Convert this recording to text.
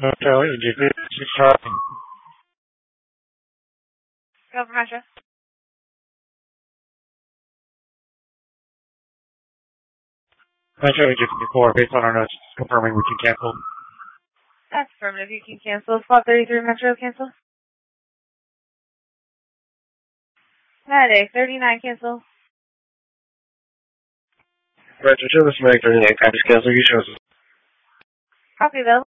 Hotel Egypt, Chicago. Go for Metro. Metro Egypt before, based on our notes, confirming we can cancel. That's affirmative. You can cancel. Spot 33 Metro, cancel. Headache, 39, cancel. Metro, show this Meg 39, time to cancel, you shows. Copy, though.